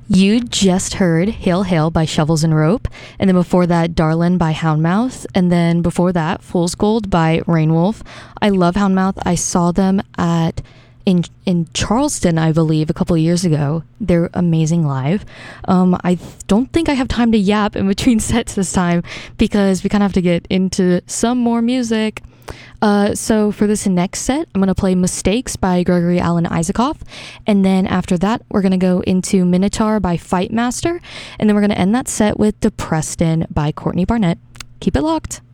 You just heard Hail Hail by Shovels and Rope, and then before that, Darlin by Houndmouth, and then before that, Fool's Gold by Rainwolf. I love Houndmouth. I saw them in Charleston, I believe, a couple of years ago. They're amazing live. I don't think I have time to yap in between sets this time because we kind of have to get into some more music. So for this next set, I'm going to play Mistakes by Gregory Alan Isakov. And then after that, we're going to go into Minotaur by Fight Master. And then we're going to end that set with Depreston by Courtney Barnett. Keep it locked.